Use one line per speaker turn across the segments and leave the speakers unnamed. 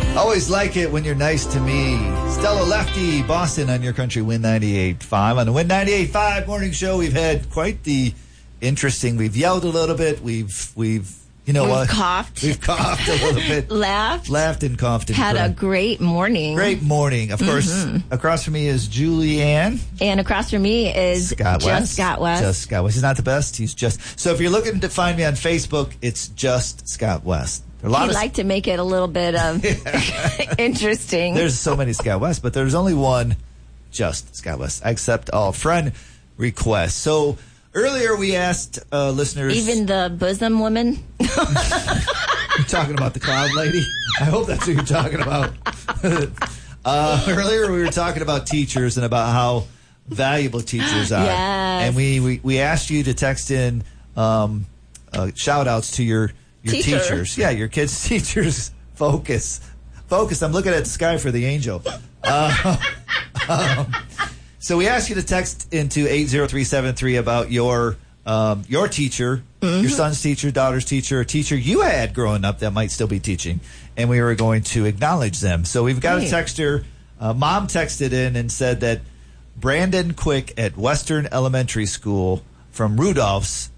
Always like it when you're nice to me. Stella Lefty, Boston on your country, Win 98.5. On the Win 98.5 morning show, we've had quite the interesting. We've yelled a little bit. We've
coughed.
We've coughed a little bit.
Laughed
and coughed. And
had
cried.
a great morning.
Great morning. Of course, across from me is Julianne.
And across from me is
Scott West.
Scott West.
Just Scott West. He's not the best. He's just. So if you're looking to find me on Facebook, it's just Scott West.
He'd like to make it a little bit of interesting.
There's so many Scott West, but there's only one just Scott West. I accept all friend requests. So earlier we asked listeners...
Even the bosom woman?
You're talking about the cloud lady? I hope that's what you're talking about. Earlier we were talking about teachers and about how valuable teachers are.
Yes.
And we asked you to text in shout-outs to your teachers. Yeah, your kids' teachers. Focus. I'm looking at the sky for the angel. So we asked you to text into 80373 about your teacher, your son's teacher, daughter's teacher, a teacher you had growing up that might still be teaching, and we were going to acknowledge them. So we've got a texter. Mom texted in and said that Brandon Quick at Western Elementary School from Rudolph's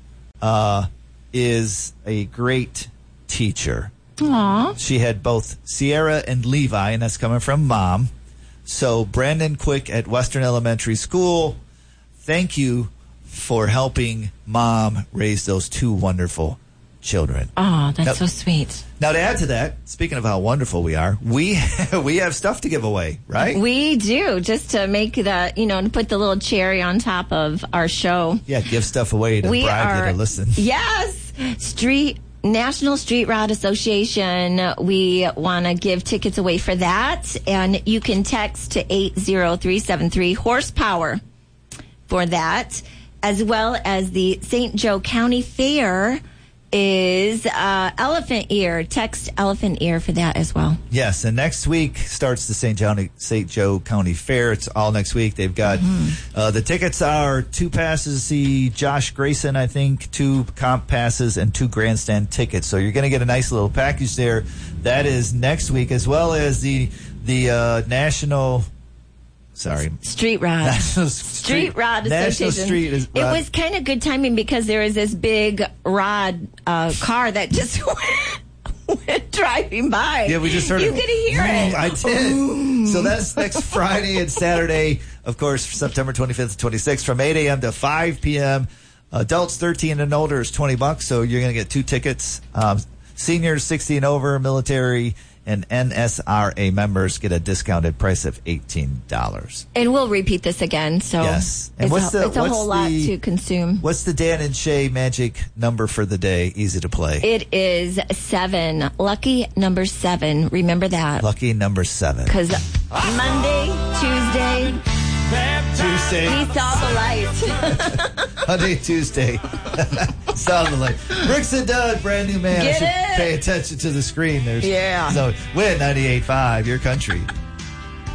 is a great teacher.
Aww.
She had both Sierra and Levi, and that's coming from Mom. So Brandon Quick at Western Elementary School, thank you for helping Mom raise those two wonderful children.
Oh, that's so sweet.
Now, to add to that, speaking of how wonderful we are, we have stuff to give away, right?
We do, just to make to put the little cherry on top of our show.
Yeah, give stuff away to bribe you to listen.
Yes. National Street Rod Association. We want to give tickets away for that. And you can text to 80373 horsepower for that. As well as the St. Joe County Fair is elephant ear. Text elephant ear for that as well.
Yes, and next week starts the St. Joe County Fair. It's all next week. They've got the tickets are 2 passes to see Josh Grayson, I think, 2 comp passes, and 2 grandstand tickets. So you're going to get a nice little package there. That is next week, as well as the National...
Street Rod. Street Rod Association. It was kind of good timing because there was this big rod car that just went driving by.
Yeah, we just heard it.
You could hear it.
I did. So that's next Friday and Saturday, of course, September 25th to 26th from 8 a.m. to 5 p.m. Adults 13 and older is $20, so you're going to get 2 tickets. Seniors 60 and over, military and NSRA members get a discounted price of $18.
And we'll repeat this again. So
yes.
And it's a whole lot to consume.
What's the Dan and Shay magic number for the day? Easy to play.
It is 7. Lucky number 7. Remember that.
Lucky number 7.
Because Monday, Tuesday, he saw the light.
Monday, Tuesday, saw the light. Brooks and Doug, brand new man. I should pay attention to the screen. So, Win 98.5, your country.